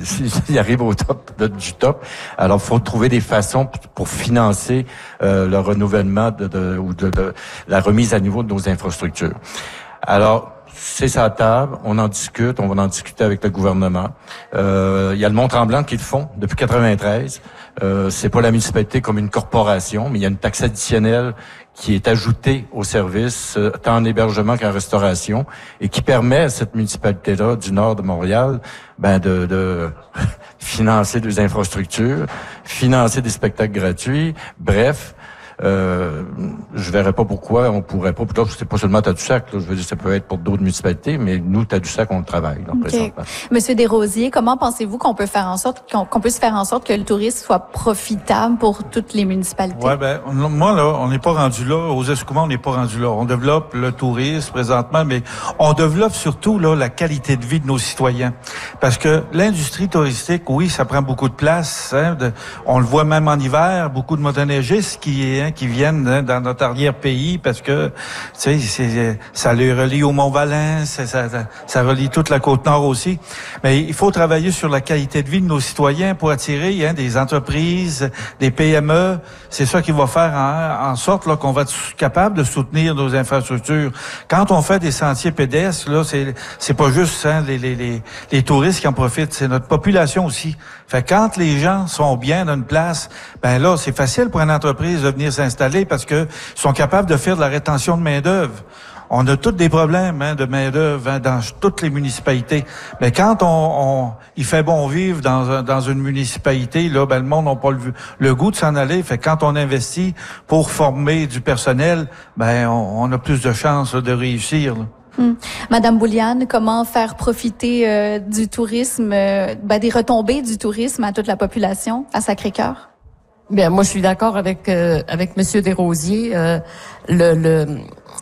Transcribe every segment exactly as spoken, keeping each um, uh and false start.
ils arrivent au top de, du top. Alors, il faut trouver des façons pour, pour financer euh, le renouvellement de, de, ou de, de la remise à niveau de nos infrastructures. Alors, c'est ça à table, on en discute, on va en discuter avec le gouvernement. Euh, il y a le Mont-Tremblant qui le font depuis quatre-vingt-treize. Euh, c'est pas la municipalité comme une corporation, mais il y a une taxe additionnelle qui est ajoutée au service, euh, tant en hébergement qu'en restauration, et qui permet à cette municipalité-là du nord de Montréal ben de, de financer des infrastructures, financer des spectacles gratuits, bref. Euh, je verrais pas pourquoi on pourrait pas. Là, c'est pas seulement Tadoussac, là, je veux dire, ça peut être pour d'autres municipalités, mais nous, Tadoussac, on le travaille, là, okay. présentement. Monsieur Desrosiers, comment pensez-vous qu'on peut faire en sorte, qu'on, qu'on puisse faire en sorte que le tourisme soit profitable pour toutes les municipalités? Ouais, ben, moi, là, on n'est pas rendu là. Aux Escoumins, on n'est pas rendu là. On développe le tourisme présentement, mais on développe surtout, là, la qualité de vie de nos citoyens. Parce que l'industrie touristique, oui, ça prend beaucoup de place, hein, de, on le voit même en hiver, beaucoup de motoneigistes qui est qui viennent hein, dans notre arrière-pays parce que, tu sais, c'est, ça les relie au Mont-Valin, ça, ça, ça relie toute la Côte-Nord aussi. Mais il faut travailler sur la qualité de vie de nos citoyens pour attirer hein, des entreprises, des P M E. C'est ça qui va faire en, en sorte là, qu'on va être capable de soutenir nos infrastructures. Quand on fait des sentiers pédestres, là, c'est, c'est pas juste hein, les, les, les, les touristes qui en profitent, c'est notre population aussi. Fait que quand les gens sont bien dans une place, ben là, c'est facile pour une entreprise de venir s'installer parce que sont capables de faire de la rétention de main-d'œuvre. On a tous des problèmes hein, de main-d'œuvre hein, dans toutes les municipalités. Mais quand on, on il fait bon vivre dans, dans une municipalité, là, ben le monde n'a pas le, le goût de s'en aller. Fait que quand on investit pour former du personnel, ben on, on a plus de chances là, de réussir. Là. Hum. Madame Bouliane, comment faire profiter euh, du tourisme, euh, ben, des retombées du tourisme à toute la population à Sacré-Cœur? Bien, moi, je suis d'accord avec euh, avec Monsieur Desrosiers. Euh, le, le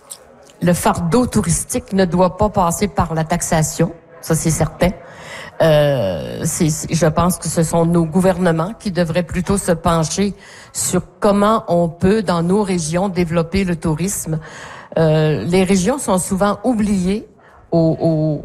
le fardeau touristique ne doit pas passer par la taxation, ça c'est certain. Euh, c'est, je pense que ce sont nos gouvernements qui devraient plutôt se pencher sur comment on peut, dans nos régions, développer le tourisme. Euh, les régions sont souvent oubliées au, au,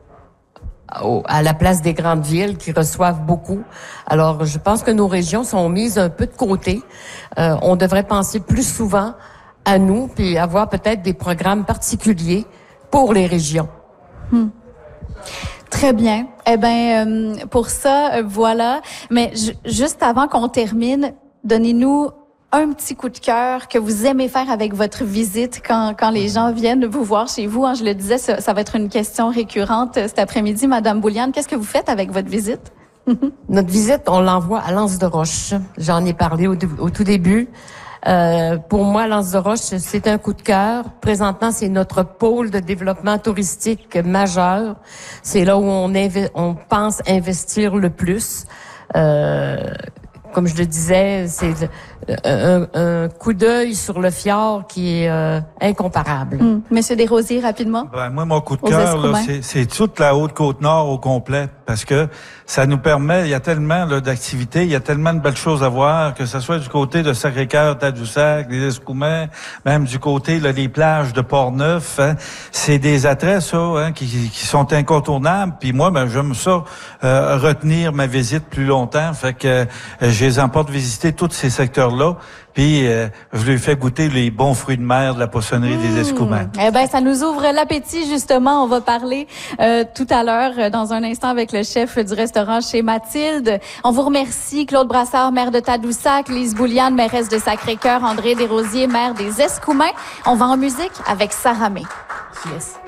au, à la place des grandes villes qui reçoivent beaucoup. Alors, je pense que nos régions sont mises un peu de côté. Euh, on devrait penser plus souvent à nous, puis avoir peut-être des programmes particuliers pour les régions. Hmm. Très bien. Eh ben, euh, pour ça, euh, voilà. Mais j- juste avant qu'on termine, donnez-nous un petit coup de cœur que vous aimez faire avec votre visite quand, quand les gens viennent vous voir chez vous. Hein, je le disais, ça, ça va être une question récurrente cet après-midi. Madame Bouliane, qu'est-ce que vous faites avec votre visite? Notre visite, on l'envoie à L'Anse-de-Roche. J'en ai parlé au, au tout début. Euh, pour moi, L'Anse-de-Roche, c'est un coup de cœur. Présentement, c'est notre pôle de développement touristique majeur. C'est là où on, inv- on pense investir le plus. Euh, Comme je le disais, c'est un, un coup d'œil sur le fjord qui est euh, incomparable. Hum. Monsieur Desrosiers, rapidement. Ben, moi, mon coup de cœur, là, c'est, c'est toute la Haute-Côte-Nord au complet, parce que ça nous permet, il y a tellement là, d'activités, il y a tellement de belles choses à voir, que ce soit du côté de Sacré-Cœur, Tadoussac, des Escoumins, même du côté là, des plages de Port-Neuf. Hein. C'est des attraits, ça, hein, qui, qui sont incontournables. Puis moi, ben, j'aime ça, euh, retenir ma visite plus longtemps. Fait que euh, je les emporte visiter tous ces secteurs-là. Puis, euh, je lui fais goûter les bons fruits de mer de la poissonnerie mmh. des Escoumins. Eh ben, ça nous ouvre l'appétit, justement. On va parler euh, tout à l'heure, euh, dans un instant, avec le chef du restaurant chez Mathilde. On vous remercie, Claude Brassard, maire de Tadoussac, Lise Bouliane, mairesse de Sacré-Cœur, André Desrosiers, maire des Escoumins. On va en musique avec Sarah May. Yes.